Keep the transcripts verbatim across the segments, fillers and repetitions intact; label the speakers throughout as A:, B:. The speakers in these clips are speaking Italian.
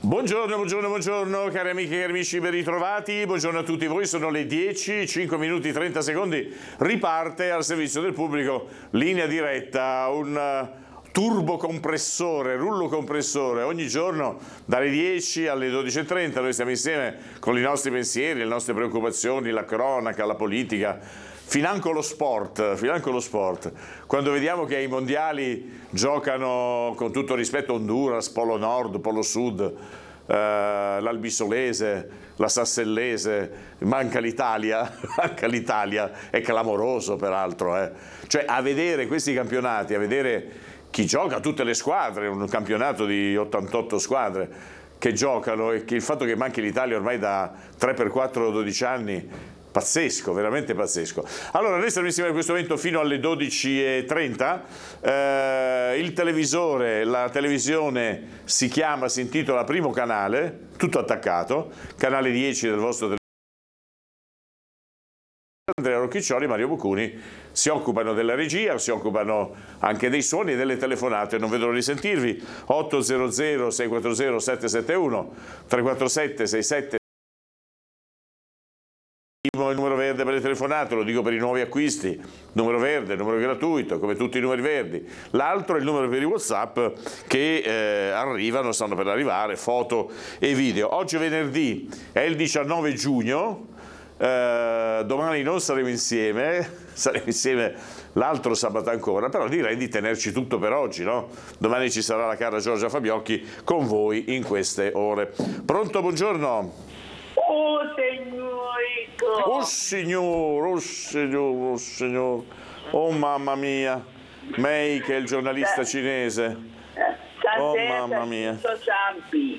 A: Buongiorno, buongiorno, buongiorno, cari amiche e cari amici, ben ritrovati. Buongiorno a tutti voi, sono le dieci, cinque minuti e trenta secondi. Riparte al servizio del pubblico, linea diretta, un turbo compressore, rullo compressore. Ogni giorno dalle dieci alle dodici e trenta noi stiamo insieme con i nostri pensieri, le nostre preoccupazioni, la cronaca, la politica. Financo lo sport, financo lo sport. Quando vediamo che ai mondiali giocano, con tutto rispetto, Honduras, Polo Nord, Polo Sud, eh, l'Albisolese, la Sassellese, manca l'Italia, manca l'Italia, è clamoroso peraltro. Eh. Cioè a vedere questi campionati, a vedere chi gioca, tutte le squadre, un campionato di ottantotto squadre che giocano, e che il fatto che manchi l'Italia ormai da tre per quattro dodici anni, pazzesco, veramente pazzesco. Allora, noi stiamo insieme in questo momento fino alle dodici e trenta. Eh, il televisore, la televisione si chiama, si intitola Primo Canale, tutto attaccato, canale dieci del vostro televisore. Andrea Rocchiccioli e Mario Bucuni si occupano della regia, si occupano anche dei suoni e delle telefonate. Non vedo di sentirvi. otto zero zero sei quattro zero sette sette uno, tre quattro sette sei sette. Il numero verde per le telefonate, lo dico per i nuovi acquisti, numero verde, numero gratuito, come tutti i numeri verdi. L'altro è il numero per i WhatsApp che eh, arrivano, stanno per arrivare, foto e video. Oggi è venerdì, è il diciannove giugno, eh, domani non saremo insieme, saremo insieme l'altro sabato ancora, però direi di tenerci tutto per oggi, no? Domani ci sarà la cara Giorgia Fabiocchi con voi in queste ore. Pronto, buongiorno.
B: Oh signorico!
A: Oh signor, oh signor, oh signor, oh mamma mia, Mei che è il giornalista cinese, oh mamma mia.
B: Misto Sampi.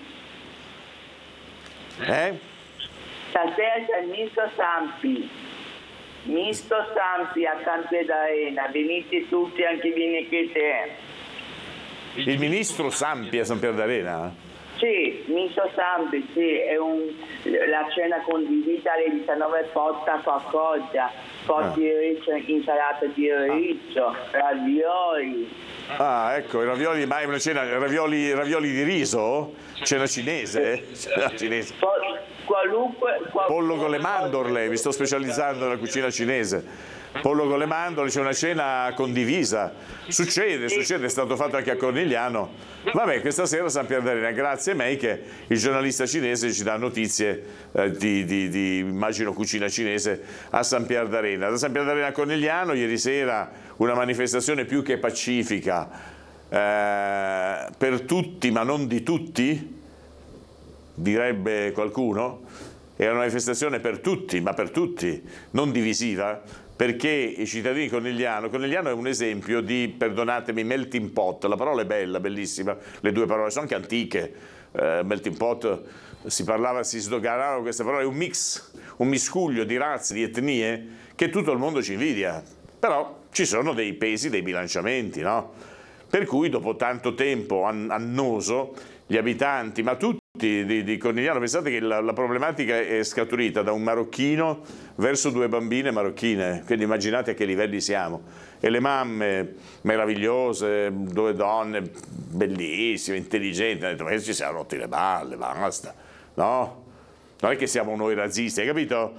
A: Eh?
B: Stasera c'è il misto Sampi, misto Sampi a San Pierdarena, venite tutti, anche vieni anche te.
A: Il ministro Sampi a San Pierdarena?
B: Sì, misto Sampi, sì, è un, la cena condivisa alle diciannove, porta qualcosa, porti di riccio, insalata di riccio, ravioli.
A: Ah, ecco, i ravioli, ma è una cena, ravioli, ravioli di riso? Cena cinese? Cena cinese.
B: Qualunque, qualunque
A: Pollo con le mandorle, mi sto specializzando nella cucina cinese. Pollo con le mandorle, c'è una cena condivisa. Succede, succede, è stato fatto anche a Cornigliano. Vabbè, questa sera a San Pierdarena, grazie a Mei che il giornalista cinese ci dà notizie eh, di, di, di, immagino, cucina cinese a San Pierdarena. Da San Pierdarena a Cornigliano, ieri sera una manifestazione più che pacifica, eh, per tutti ma non di tutti, direbbe qualcuno. Era una manifestazione per tutti, ma per tutti, non divisiva, perché i cittadini di Cornigliano, Cornigliano è un esempio di, perdonatemi, melting pot, la parola è bella, bellissima, le due parole sono anche antiche, eh, melting pot, si parlava, si sdoganavano queste parole, è un mix, un miscuglio di razze, di etnie, che tutto il mondo ci invidia, però ci sono dei pesi, dei bilanciamenti, no? Per cui dopo tanto tempo annoso, gli abitanti, ma tutti, Di, di Cornigliano, pensate che la, la problematica è scaturita da un marocchino verso due bambine marocchine, quindi immaginate a che livelli siamo, e le mamme meravigliose, due donne bellissime, intelligenti, hanno detto ma ci siamo rotti le balle, basta, no? Non è che siamo noi razzisti, hai capito?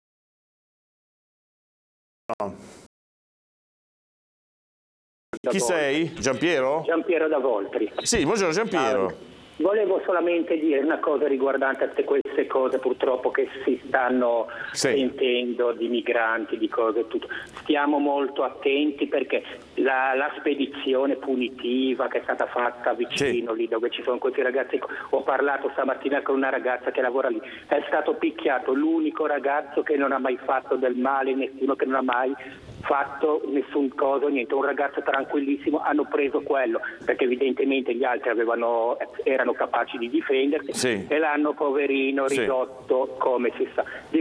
A: No. Chi sei? Giampiero?
C: Giampiero da Voltri.
A: Sì, buongiorno Giampiero.
C: Ah, volevo solamente dire una cosa riguardante a queste cose purtroppo che si stanno
A: sì.
C: sentendo di migranti, di cose e tutto. Stiamo molto attenti perché la, la spedizione punitiva che è stata fatta vicino sì. lì dove ci sono questi ragazzi, ho parlato stamattina con una ragazza che lavora lì, è stato picchiato l'unico ragazzo che non ha mai fatto del male, nessuno che non ha mai fatto nessun cosa, niente, un ragazzo tranquillissimo, hanno preso quello perché evidentemente gli altri avevano, erano capaci di difendersi
A: sì.
C: e l'hanno poverino ridotto sì. come si sa. Di